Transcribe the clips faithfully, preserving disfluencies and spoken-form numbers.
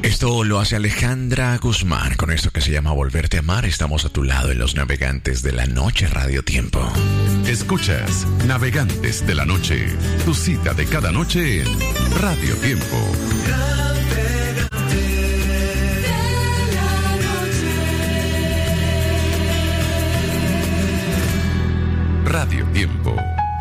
Esto lo hace Alejandra Guzmán con esto que se llama Volverte a Amar. Estamos a tu lado en Los Navegantes de la Noche Radio Tiempo. Escuchas Navegantes de la Noche, tu cita de cada noche en Radio Tiempo. Radio Tiempo.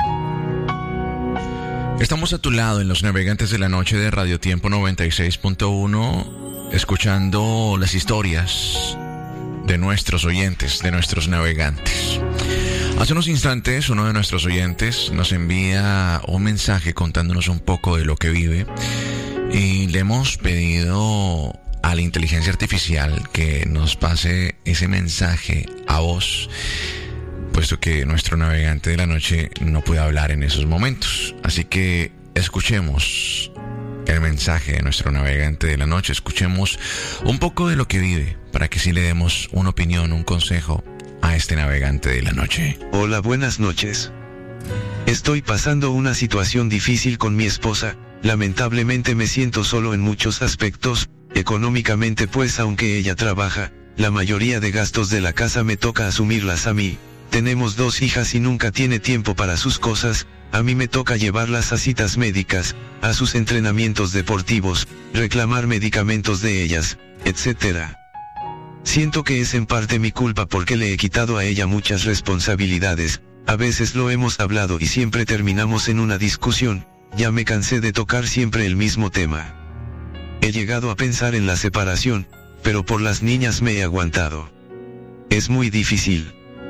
Estamos a tu lado en Los Navegantes de la Noche de Radio Tiempo noventa y seis punto uno, escuchando las historias de nuestros oyentes, de nuestros navegantes. Hace unos instantes, uno de nuestros oyentes nos envía un mensaje contándonos un poco de lo que vive y le hemos pedido a la inteligencia artificial que nos pase ese mensaje a voz, puesto que nuestro navegante de la noche no puede hablar en esos momentos. Así que escuchemos el mensaje de nuestro navegante de la noche, escuchemos un poco de lo que vive, para que sí le demos una opinión, un consejo a este navegante de la noche. Hola, buenas noches. Estoy pasando una situación difícil con mi esposa. Lamentablemente me siento solo en muchos aspectos, económicamente, pues aunque ella trabaja, la mayoría de gastos de la casa me toca asumirlas a mí. Tenemos dos hijas y nunca tiene tiempo para sus cosas. A mí me toca llevarlas a citas médicas, a sus entrenamientos deportivos, reclamar medicamentos de ellas, etcétera. Siento que es en parte mi culpa porque le he quitado a ella muchas responsabilidades. A veces lo hemos hablado y siempre terminamos en una discusión. Ya me cansé de tocar siempre el mismo tema. He llegado a pensar en la separación, pero por las niñas me he aguantado. Es muy difícil.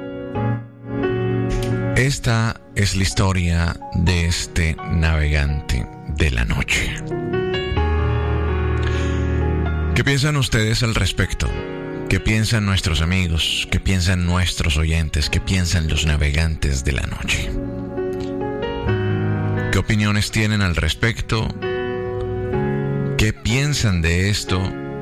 Esta es la historia de este navegante de la noche. ¿Qué piensan ustedes al respecto? ¿Qué piensan nuestros amigos? ¿Qué piensan nuestros oyentes? ¿Qué piensan los navegantes de la noche? ¿Qué opiniones tienen al respecto? ¿Qué piensan de esto?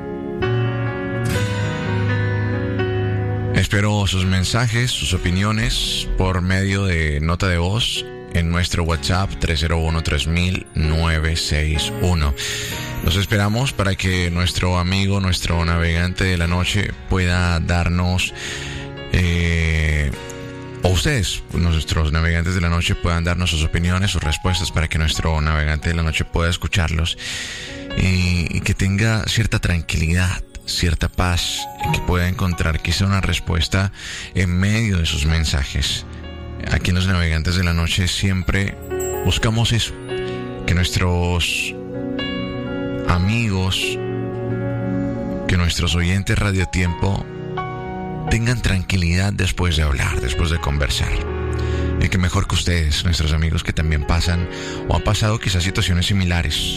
Espero sus mensajes, sus opiniones por medio de nota de voz en nuestro WhatsApp tres cero uno, tres mil, nueve seis uno. Los esperamos para que nuestro amigo, nuestro navegante de la noche pueda darnos, eh, o ustedes, nuestros navegantes de la noche, puedan darnos sus opiniones, sus respuestas, para que nuestro navegante de la noche pueda escucharlos y, y que tenga cierta tranquilidad, cierta paz, y que pueda encontrar quizá una respuesta en medio de sus mensajes. Aquí en Los Navegantes de la Noche siempre buscamos eso, que nuestros amigos, que nuestros oyentes Radio Tiempo tengan tranquilidad después de hablar, después de conversar. Y que mejor que ustedes, nuestros amigos que también pasan o han pasado quizás situaciones similares.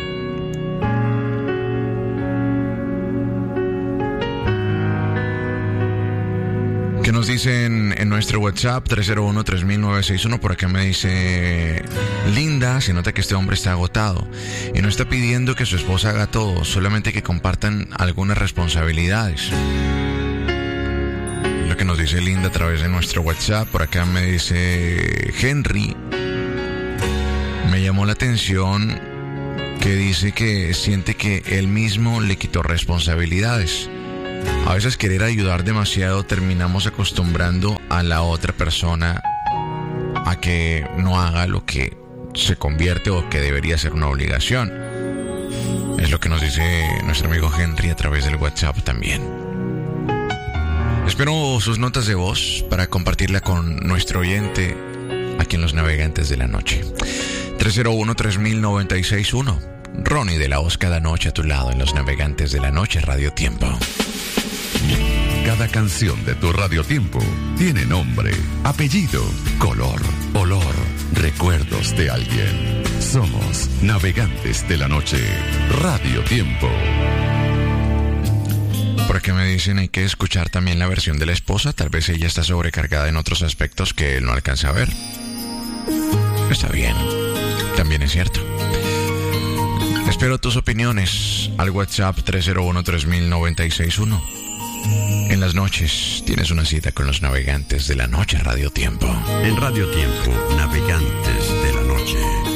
¿Qué nos dicen en nuestro WhatsApp tres cero uno, tres mil, nueve seis uno? Por acá me dice Linda, se nota que este hombre está agotado y no está pidiendo que su esposa haga todo, solamente que compartan algunas responsabilidades. Lo que nos dice Linda a través de nuestro WhatsApp. Por acá me dice Henry, me llamó la atención que dice que siente que él mismo le quitó responsabilidades. A veces querer ayudar demasiado terminamos acostumbrando a la otra persona a que no haga lo que se convierte o que debería ser una obligación. Es lo que nos dice nuestro amigo Henry a través del WhatsApp también. Espero sus notas de voz para compartirla con nuestro oyente aquí en Los Navegantes de la Noche. tres cero uno, tres mil, noventa y seis uno. Ronnie de la Voz cada noche a tu lado en Los Navegantes de la Noche Radio Tiempo. Cada canción de tu Radio Tiempo tiene nombre, apellido, color, olor, recuerdos de alguien. Somos Navegantes de la Noche Radio Tiempo. Por aquí me dicen hay que escuchar también la versión de la esposa. Tal vez ella está sobrecargada en otros aspectos que él no alcanza a ver. Está bien, también es cierto. Espero tus opiniones al WhatsApp tres cero uno, tres mil, noventa y seis uno. En las noches tienes una cita con Los Navegantes de la Noche Radio Tiempo. En Radio Tiempo, Navegantes de la Noche.